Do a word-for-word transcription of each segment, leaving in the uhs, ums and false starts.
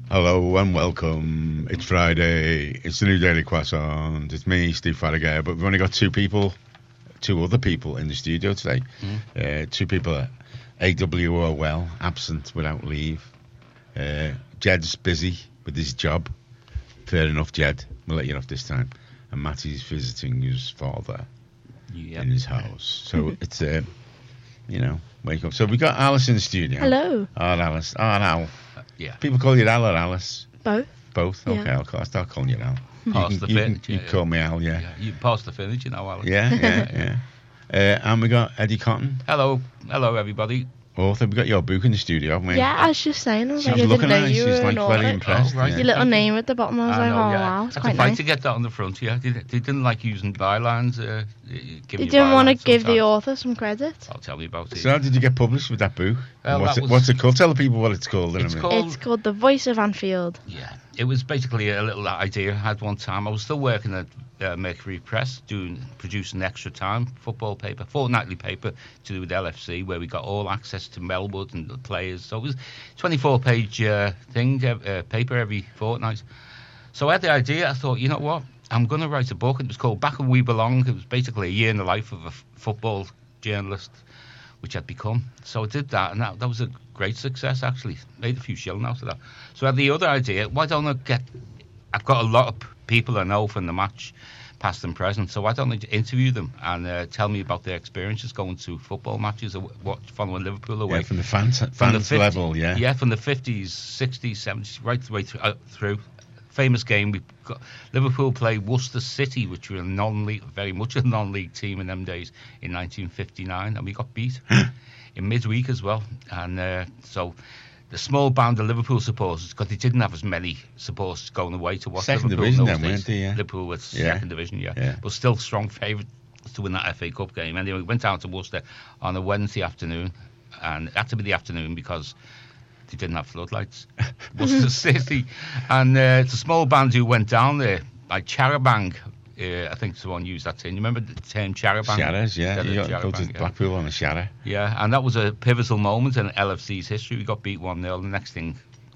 Hello and welcome. It's Friday. It's the new Daily Croissant. It's me, Steve Farragher, but we've only got two people, two other people in the studio today. Mm. Uh, two people are A W O well, absent without leave. Uh, Jed's busy with his job. Fair enough, Jed. We'll let you off this time. And Matty's visiting his father yep. in his house. So it's, uh, you know, wake up. So we got Alice in the studio. Hello. Oh, Alice. Oh, Al. Uh, yeah. People call you Al or Alice? Both. Both? Okay, yeah. I'll, I'll start calling you Al. Pass you the can, you finish. Can, you yeah, call me Al, yeah. yeah. You pass the finish, you know, Alice. Yeah, yeah, yeah. Uh, and we got Eddie Cotton. Hello. Hello, everybody. Author. We got your book in the studio, haven't we? Yeah, I was just saying. I was she like, was I looking didn't know at it. you She was were like an very author. impressed. Oh, right. Yeah. Your little name at the bottom, I was I like, know, oh, yeah. wow, it's Had quite to fight nice. to get that on the front, yeah. They, they didn't like using bylines. Uh, They didn't want to give the author some credit. I'll tell you about it. So how did you get published with that book? Well, what's, that it, was, what's it called? Tell the people what it's called. It's in a called... It's called The Voice of Anfield. Yeah. It was basically a little idea I had one time. I was still working at uh, Mercury Press, doing producing Extra Time football paper, fortnightly paper to do with L F C, where we got all access to Melwood and the players. So it was a twenty-four page uh, thing, uh, paper every fortnight. So I had the idea. I thought, you know what? I'm going to write a book. It was called Back Where We Belong. It was basically a year in the life of a f- football journalist, which I'd become. So I did that, and that, that was a great success, actually. Made a few shilling out of that. So I had the other idea, why don't I get... I've got a lot of people I know from the match, past and present, so why don't I interview them and uh, tell me about their experiences going to football matches or what, following Liverpool away. Yeah, from the fans, fans from the fifty, level, yeah. Yeah, from the fifties, sixties, seventies, right the way through. Uh, through. Famous game, we got Liverpool played Worcester City, which were a non-league, very much a non-league team in them days, in nineteen fifty-nine, and we got beat in midweek as well. And uh, so the small band of Liverpool supporters, because they didn't have as many supporters going away to watch second Liverpool division in those then, days. weren't they? Yeah. Liverpool was yeah. second division, yeah. yeah, but still strong favourite to win that F A Cup game. Anyway, we went down to Worcester on a Wednesday afternoon, and it had to be the afternoon because they didn't have floodlights. Worcester City. And uh, it's a small band who went down there, like Charabang. Uh, I think someone used that term. You remember the term Charabang? Sharas, yeah. You got to go to yeah. Blackpool on a Shara. Yeah, and that was a pivotal moment in L F C's history. We got beat one nil. The next thing,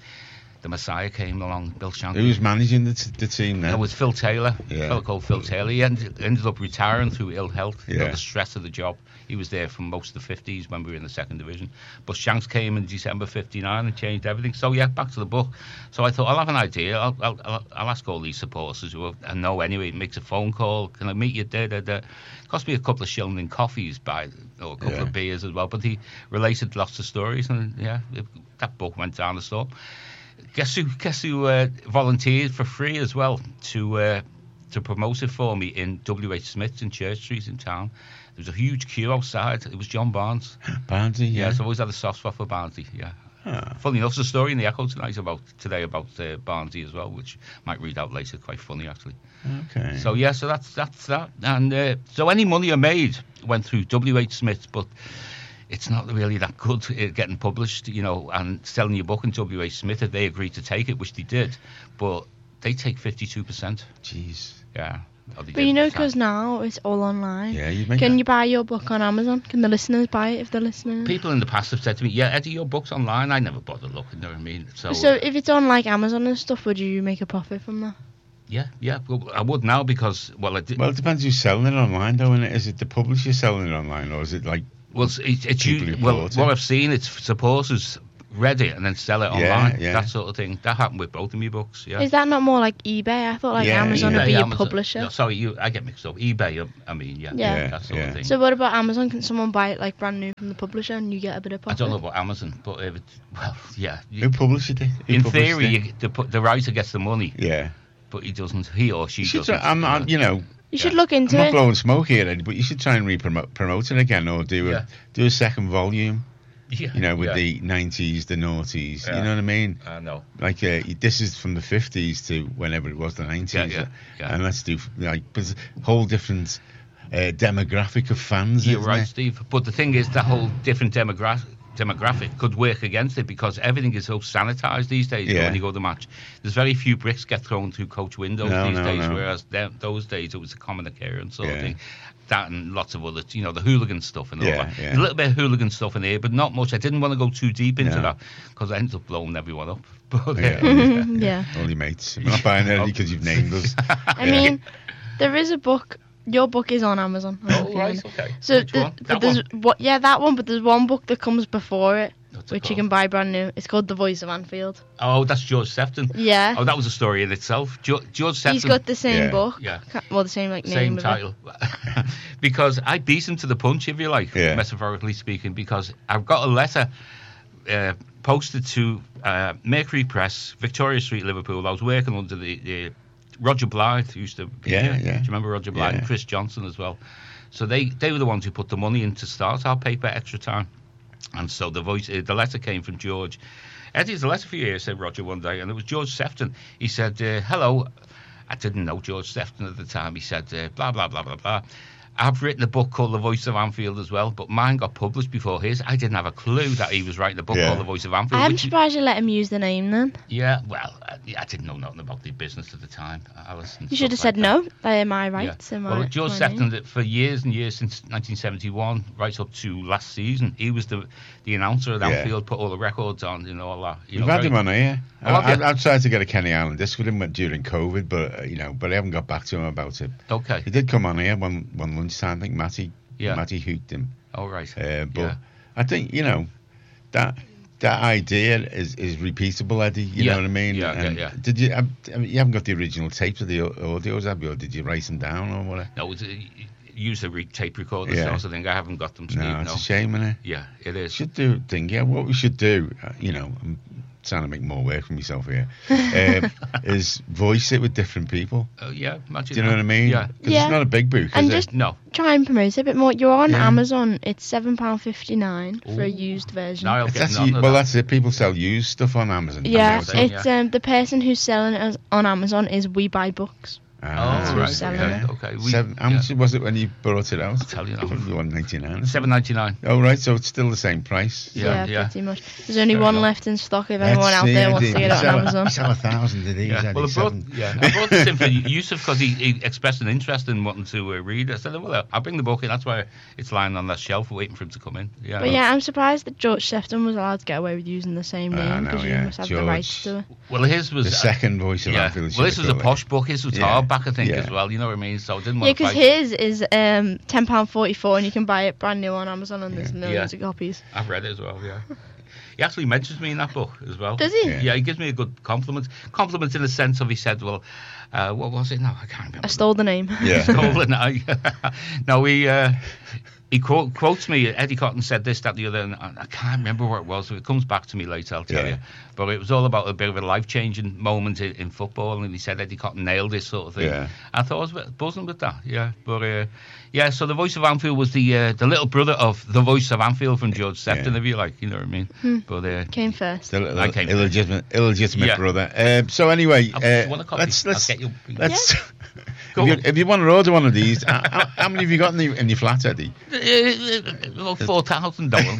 the Messiah came along, Bill Shankly. Who was managing the, t- the team then? It was Phil Taylor. Yeah. A fellow called Phil Taylor. He ended, ended up retiring through ill health. Yeah. You know, the stress of the job. He was there from most of the fifties when we were in the second division. But Shanks came in December fifty-nine and changed everything. So, yeah, back to the book. So I thought, I'll have an idea. I'll, I'll, I'll, I'll ask all these supporters who I know anyway. Makes a phone call. Can I meet you? Da, da, da. Cost me a couple of shilling in coffees, by, or a couple yeah. of beers as well. But he related lots of stories. And, yeah, it, that book went down the storm. Guess who, guess who uh, volunteered for free as well to uh, to promote it for me in W H Smith's in Church Street in town. There was a huge queue outside. It was John Barnes. Barnesy, yeah. Yeah, so I always had a soft spot for Barnesy, yeah. Ah. Funny enough, there's a story in the Echo tonight about today about uh, Barnesy as well, which I might read out later. Quite funny, actually. Okay. So, yeah, so that's that's that. And uh, so any money I made went through W H Smith, but it's not really that good uh, getting published, you know, and selling your book in W H Smith if they agreed to take it, which they did. But they take fifty-two percent. Jeez. Yeah. But you know, because now it's all online. Yeah, you make Can that. you buy your book on Amazon? Can the listeners buy it if they're listening? People in the past have said to me, yeah, Eddie, your book's online. I never bother looking, you know what I mean? So, So uh, if it's on like Amazon and stuff, would you make a profit from that? yeah, yeah, well, I would now because, well, I did. Well, it depends who's selling it online, though, innit? Is it the publisher selling it online, or is it like... Well, it's, it's, it's people you, who well, bought what it? I've seen, it's supporters read it and then sell it Yeah, online, yeah. that sort of thing. That happened with both of my books, yeah. Is that not more like eBay? I thought like Yeah, Amazon yeah. would be Yeah, a Amazon- publisher. no, sorry, you, I get mixed up. eBay, I mean, yeah, Yeah. Yeah, that sort yeah. of thing. So what about Amazon? Can someone buy it like brand new from the publisher and you get a bit of I profit? don't know about Amazon, but if it's, well, yeah. You, Who published it? Who in published theory, it? you, the, pu- the writer gets the money, Yeah. but he doesn't, he or she You should doesn't. try, I'm, I'm, you know... You should look into I'm not it. blowing smoke here, Eddie, but you should try and re-promote promote it again, or do a Yeah. do a second volume. Yeah, You know, with yeah. the nineties, the noughties. Yeah. You know what I mean? I know. Like uh, this is from the fifties to whenever it was the nineties, Yeah, yeah, yeah. and let's do like but it's a whole different uh, demographic of fans. You're isn't right, it? Steve. But the thing is, that whole different demographic demographic could work against it because everything is so sanitised these days. Yeah. When you go to the match, there's very few bricks get thrown through coach windows No, these no, days, no. whereas them, those days it was a common occurrence sort Yeah. of thing. That and lots of other, you know, the hooligan stuff and all Yeah, that. yeah. There's a little bit of hooligan stuff in here, but not much. I didn't want to go too deep into No. that because I ended up blowing everyone up. But, Yeah. uh, yeah. All your mates. I'm not buying it because you've named us. I mean, there is a book. Your book is on Amazon. I don't know oh, if you right, know. okay. So, Which the- one? but That there's one? what? Yeah, that one. But there's one book that comes before it, What's it which you called? can buy brand new. It's called The Voice of Anfield. Oh, that's George Sefton. Yeah. Oh, that was a story in itself. Jo- George Sefton. He's got the same Yeah. book. Yeah. Ca- Well, the same like Same name. title. Because I beat him to the punch, if you like, Yeah. metaphorically speaking, because I've got a letter uh, posted to uh, Mercury Press, Victoria Street, Liverpool. I was working under the, the Roger Blythe, who used to be Yeah, here. yeah. Do you remember Roger Blythe? Yeah. And Chris Johnson as well. So they, they were the ones who put the money in to start our paper Extra Time. And so the voice, uh, the letter came from George. Eddie, there's a letter for you here, said Roger one day, and it was George Sefton. He said, uh, hello. I didn't know George Sefton at the time. He said, uh, blah, blah, blah, blah, blah. I've written a book called The Voice of Anfield as well, but mine got published before his. I didn't have a clue that he was writing a book Yeah. called The Voice of Anfield. I'm which- surprised you let him use the name then. yeah, well, I, I didn't know nothing about the business at the time, Alice. and You stuff should have like said that. no. They are my Yeah. rights. Yeah. Well, My, George my Sefton, name. that for years and years since nineteen seventy-one, right up to last season, he was the the announcer at Yeah. Anfield, put all the records on, you know, all that. You We've know, had very- him on here. Oh, have I, you? I, I've tried to get a Kenny Allen disc with him during COVID, but uh, you know, but I haven't got back to him about it. Okay. He did come on here one one lunchtime. I think Matty, Yeah. Matty hooked him. All right. Uh, but Yeah. I think you know that that idea is, is repeatable, Eddie. You Yeah. know what I mean? Yeah, yeah, And yeah. Did you? I mean, you haven't got the original tapes of the au- audios, have you? Or did you write them down or whatever? No, it's a, use a re- tape recorder Yeah. sort of thing. I haven't got them. Steve, No, no, it's a shame, isn't it? Yeah, it is. Should do thing. Yeah, what we should do, uh, you know, I'm trying to make more work for myself here, um, is voice it with different people. Oh, yeah, imagine Do you know that. what I mean? Yeah. 'Cause Yeah. it's not a big book, And is it? just- No. Try and promote it a bit more. You're on Yeah. Amazon. It's seven pound fifty nine for a Ooh. used version. Now I'll It's get actually, none of well, that. that's it. People sell used stuff on Amazon. Yeah, Amazon, yeah. it's um the person who's selling it as- on Amazon is We Buy Books. Ah, Oh, right. selling Okay. it. okay. We, Seven, how yeah. much was it when you brought it out? I'll tell you now. Probably one ninety nine. seven ninety-nine. Oh right, so it's still the same price. Yeah, yeah. pretty much. There's only Fair one enough. left in stock if anyone out there wants to get it on sell Amazon. A, sell a thousand of these. Yeah. Eddie, Well, I brought, seven. yeah, I brought this in for Yusuf because he, he expressed an interest in wanting to uh, read. I said, well, I'll bring the book in. That's why it's lying on that shelf waiting for him to come in. Yeah. But yeah, I'm surprised that George Sefton was allowed to get away with using the same I name know, because you yeah. must have George. the rights to it. Well, his was The second voice of yeah. Anfield. Well, this was a posh book. His was Yeah. hardback, I think, Yeah. as well. You know what I mean? So I didn't Yeah, want to because fight. his is um ten pound forty four and you can buy it brand new on Amazon and there's millions Yeah. of copies. I've read it as well. Yeah. He actually mentions me in that book as well. Does he? Yeah. Yeah, he gives me a good compliment. Compliment in the sense of he said, well, uh, what was it? No, I can't remember. I stole the name. Yeah. Stolen. I, no, he uh, he quote, quotes me. Eddie Cotton said this, that, the other, and I I can't remember what it was. So it comes back to me later. I'll tell Yeah. you. But it was all about a bit of a life changing moment in, in football, and he said Eddie Cotton nailed this sort of thing. Yeah. I thought I was a bit buzzing with that. Yeah, but uh, yeah. So the voice of Anfield was the uh, the little brother of the voice of Anfield from George Sefton, Yeah. if you like. You know what I mean? Hmm. But uh, Came first. Still I came- illegitimate, illegitimate Yeah. brother. Um, so anyway, I'll- uh, you want a copy? let's let's I'll get you. let's. Go if, you, on. if you want to order one of these, how, how- how many have you got in, the, in your flat, Eddie? About four thousand dollars.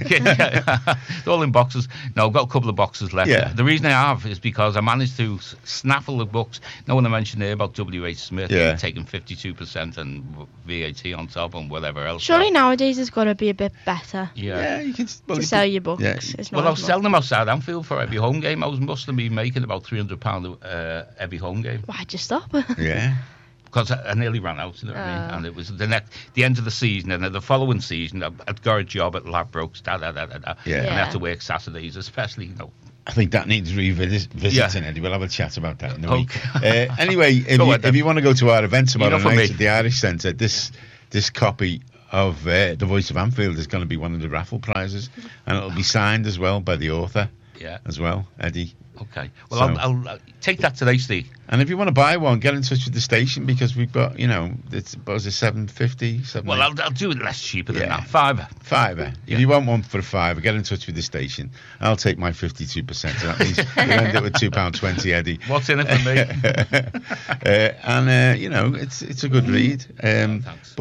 All in boxes. No, I've got a couple of boxes left. Yeah. The reason I have is because I managed to s- snaffle the books. No one I mentioned there about W H Smith Yeah. taking fifty-two percent and V A T on top and whatever else. Surely nowadays it's got to be a bit better Yeah. you can. Well, to you sell can- your books. yeah. It's Well, not I was as selling much. them outside Anfield for every home game. I was must have been making about three hundred pounds uh, every home game. Why'd you stop? Yeah. Because I, I nearly ran out, you know what I mean? Oh. And it was the next, the end of the season, and then the following season, I- I'd got a job at Ladbrokes, da da da da da. Yeah. And I Yeah. had to work Saturdays, especially, you know. I think that needs revisiting, Yeah. Eddie. We'll have a chat about that in the Okay. week. Uh, anyway, if Go you, on then. if you want to go to our event tomorrow Enough of night me. at the Irish Centre, this this copy of uh, The Voice of Anfield is going to be one of the raffle prizes, and it'll be signed as well by the author Yeah. as well, Eddie. Okay. Well, So- I'll, I'll uh, take that today, Steve. And if you want to buy one, get in touch with the station because we've got, you know, it's what was it, seven fifty, seven Well, I'll, I'll do it less cheaper than Yeah. that. Fiver. fiver. Yeah. If you want one for a fiver, get in touch with the station. I'll take my fifty-two percent. So that means you end up with two pound twenty, Eddie. What's in it for me? uh, and uh, you know, it's it's a good read. Um, Thanks. but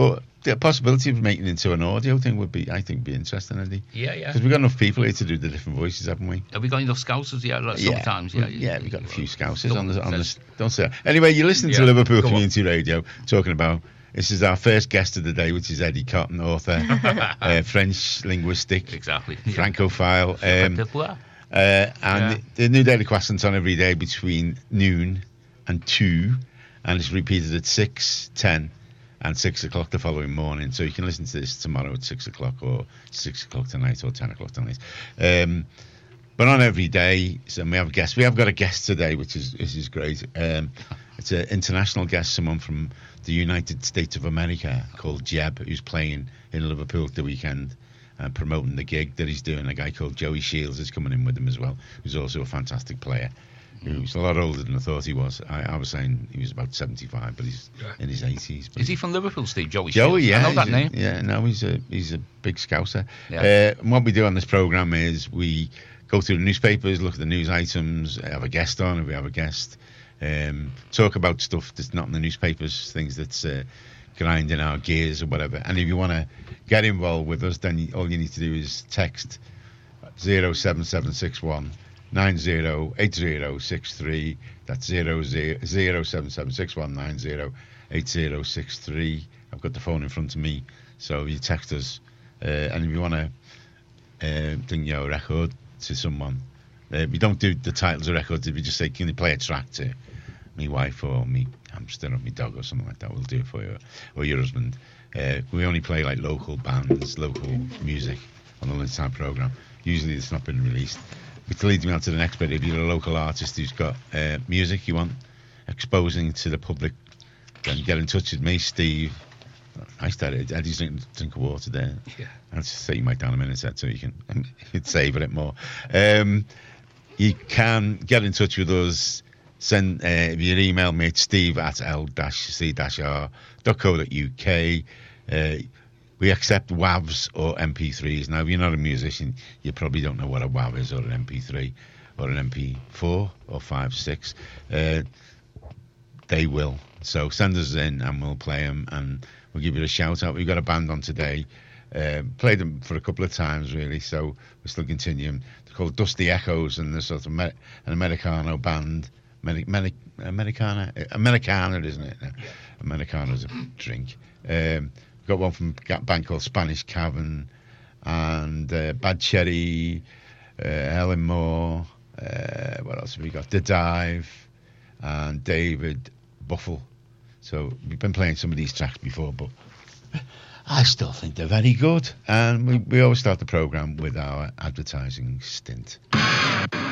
the possibility of making it into an audio thing would be, I think, be interesting, Andy. Yeah, yeah. Because we've got enough people here to do the different voices, haven't we? Have we got enough scousers? Yeah, like Yeah. sometimes. Yeah, yeah, we've got a few scousers Don't on the on the. say- Don't say that. Anyway, you're listening to Yeah, Liverpool go on. Community Radio, talking about. This is our first guest of the day, which is Eddie Cotton, author, uh, French linguistic, Exactly. Francophile. Um, Yeah. Uh, and Yeah. the, the new Daily Croissant's on every day between noon and two, and it's repeated at six, ten, and six o'clock the following morning. So you can listen to this tomorrow at six o'clock, or six o'clock tonight, or ten o'clock tonight. Um, but on every day, so we have a guest. We have got a guest today, which is which is great. Um, it's an international guest, someone from the United States of America called Jeb, who's playing in Liverpool at the weekend. Uh, promoting the gig that he's doing. A guy called Joey Shields is coming in with him as well, who's also a fantastic player, who's a lot older than I thought he was. I, I was saying he was about seventy-five, but he's Yeah. in his eighties. Is he from Liverpool, Steve? Joey Joey, Shields? yeah. I know that he's a- name. Yeah, no, he's a he's a big scouser. Yeah. Uh, and what we do on this programme is we go through the newspapers, look at the news items, have a guest on if we have a guest, um, talk about stuff that's not in the newspapers, things that's uh, grinding our gears or whatever. And if you want to get involved with us, then you, all you need to do is text zero seven seven six one nine zero eight zero six three. That's zero zero seven seven six one nine zero eight zero six three. I've got the phone in front of me, so you text us. Uh, and if you want to uh, bring your record to someone, uh, we don't do the titles of records. If you just say, can you play a track to me wife or me hamster or me dog or something like that, we'll do it for you, or your husband. Uh, we only play like local bands, local music on the lunchtime programme. Usually it's not been released. Which leads me on to the next bit. If you're a local artist who's got uh, music you want exposing to the public, then get in touch with me, Steve. I started, Eddie's drinking drink of water there. Yeah. I'll just set your mic down a minute so you can you'd savour it more. Um, you can get in touch with us. Send uh, if you email me at steve at l c r dot co dot u k. Uh, we accept W A Vs or M P threes. Now, if you're not a musician, you probably don't know what a W A V is, or an M P three, or an M P four, or five, six. Uh, they will. So send us in and we'll play them, and we'll give you a shout out. We've got a band on today. Uh, played them for a couple of times, really, so we're still continuing. They're called Dusty Echoes, and they're sort of Amer- an Americano band. Medi- Medi- Americana, Americana, isn't it? No. Americana's a drink. Um, we've got one from a band called Spanish Cavern, and uh, Bad Cherry, uh, Helen Moore. Uh, what else have we got? The Dive, and David Buffle. So we've been playing some of these tracks before, but I still think they're very good. And we, we always start the programme with our advertising stint.